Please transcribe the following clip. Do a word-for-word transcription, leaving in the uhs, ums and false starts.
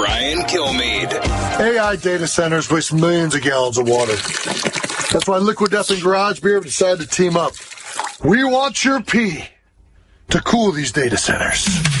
Ryan Kilmeade. A I data centers waste millions of gallons of water. That's why Liquid Death and Garage Beer have decided to team up. We want your pee to cool these data centers.